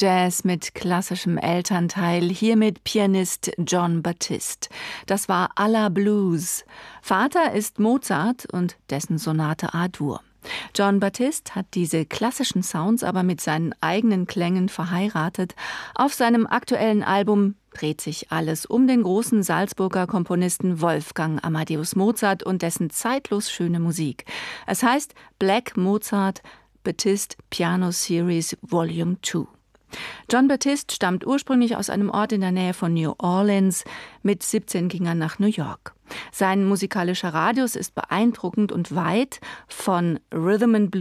Jazz mit klassischem Elternteil, hier mit Pianist Jon Batiste. Das war à la Blues. Vater ist Mozart und dessen Sonate A-Dur. Jon Batiste hat diese klassischen Sounds aber mit seinen eigenen Klängen verheiratet. Auf seinem aktuellen Album dreht sich alles um den großen Salzburger Komponisten Wolfgang Amadeus Mozart und dessen zeitlos schöne Musik. Es heißt Black Mozart Batiste Piano Series Volume 2. Jon Batiste stammt ursprünglich aus einem Ort in der Nähe von New Orleans. Mit 17 ging er nach New York. Sein musikalischer Radius ist beeindruckend und weit, von Rhythm and Blues